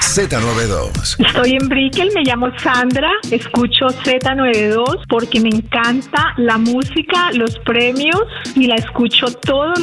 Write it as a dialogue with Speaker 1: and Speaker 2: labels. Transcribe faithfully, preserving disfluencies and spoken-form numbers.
Speaker 1: Z noventa y dos.
Speaker 2: Estoy en Brickell, me llamo Sandra, escucho Z noventa y dos porque me encanta la música, los premios y la escucho todos